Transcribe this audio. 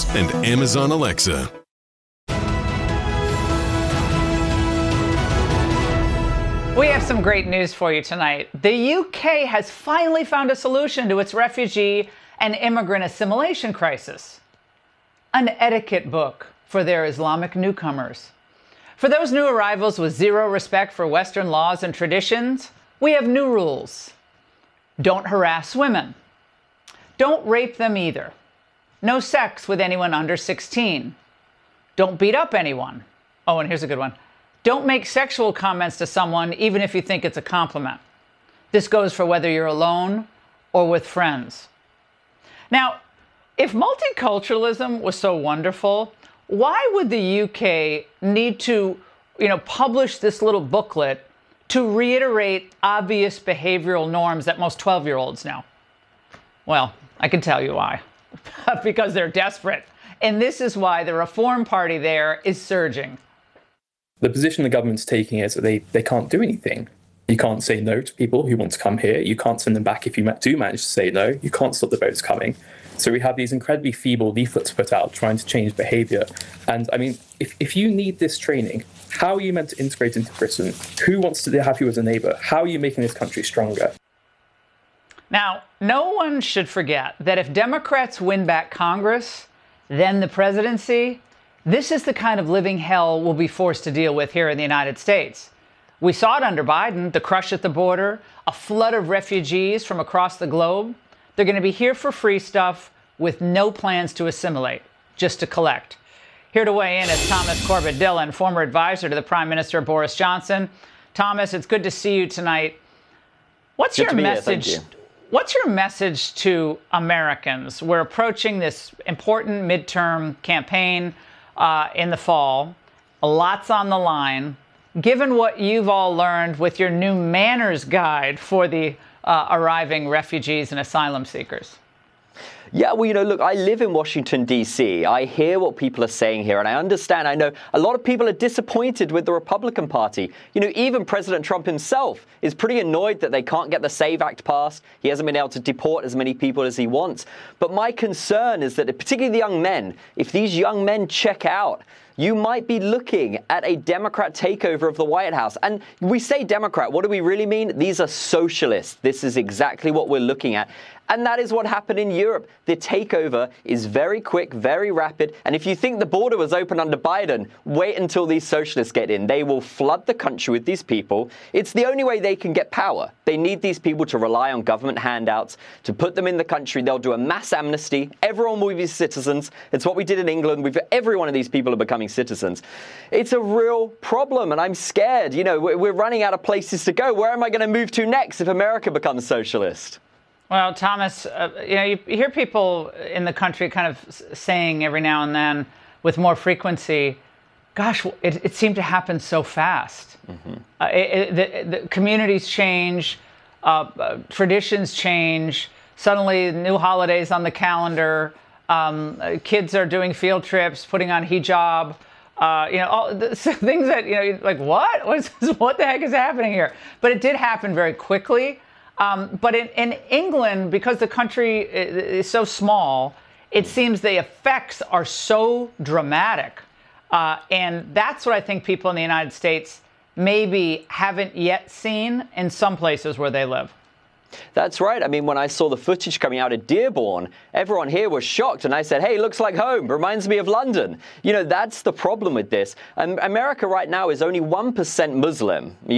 and Amazon Alexa. We have some great news for you tonight. The UK has finally found a solution to its refugee and immigrant assimilation crisis. An etiquette book for their Islamic newcomers. For those new arrivals with zero respect for Western laws and traditions, we have new rules. Don't harass women. Don't rape them either. No sex with anyone under 16. Don't beat up anyone. Oh, and here's a good one. Don't make sexual comments to someone even if you think it's a compliment. This goes for whether you're alone or with friends. Now, if multiculturalism was so wonderful, why would the UK need to, publish this little booklet to reiterate obvious behavioral norms that most 12-year-olds know? Well, I can tell you why. Because they're desperate. And this is why the Reform Party there is surging. The position the government's taking is that they can't do anything. You can't say no to people who want to come here. You can't send them back if you do manage to say no. You can't stop the boats coming. So we have these incredibly feeble leaflets put out trying to change behaviour. And I mean, if you need this training, how are you meant to integrate into Britain? Who wants to have you as a neighbour? How are you making this country stronger? Now, no one should forget that if Democrats win back Congress, then the presidency, this is the kind of living hell we'll be forced to deal with here in the United States. We saw it under Biden, the crush at the border, a flood of refugees from across the globe. They're going to be here for free stuff with no plans to assimilate, just to collect. Here to weigh in is Thomas Corbett Dillon, former advisor to the Prime Minister Boris Johnson. Thomas, it's good to see you tonight. What's your message? What's your message to Americans? We're approaching this important midterm campaign in the fall. Lots on the line. Given what you've all learned with your new manners guide for the arriving refugees and asylum seekers. Yeah, well, look, I live in Washington, D.C. I hear what people are saying here, and I understand. I know a lot of people are disappointed with the Republican Party. Even President Trump himself is pretty annoyed that they can't get the SAVE Act passed. He hasn't been able to deport as many people as he wants. But my concern is that, particularly the young men, if these young men check out, you might be looking at a Democrat takeover of the White House. And we say Democrat, what do we really mean? These are socialists. This is exactly what we're looking at. And that is what happened in Europe. The takeover is very quick, very rapid. And if you think the border was open under Biden, wait until these socialists get in. They will flood the country with these people. It's the only way they can get power. They need these people to rely on government handouts, to put them in the country. They'll do a mass amnesty. Everyone will be citizens. It's what we did in England. Every one of these people are becoming citizens. It's a real problem, and I'm scared. We're running out of places to go. Where am I going to move to next if America becomes socialist? Well, Thomas, you hear people in the country kind of saying every now and then with more frequency, gosh, it seemed to happen so fast. Mm-hmm. The communities change, traditions change, suddenly new holidays on the calendar, kids are doing field trips, putting on hijab, all the things that, like, what the heck is happening here? But it did happen very quickly. But in England, because the country is so small, it seems the effects are so dramatic. And that's what I think people in the United States maybe haven't yet seen in some places where they live. That's right. I mean, when I saw the footage coming out of Dearborn, everyone here was shocked. And I said, hey, looks like home. Reminds me of London. That's the problem with this. America right now is only 1% Muslim.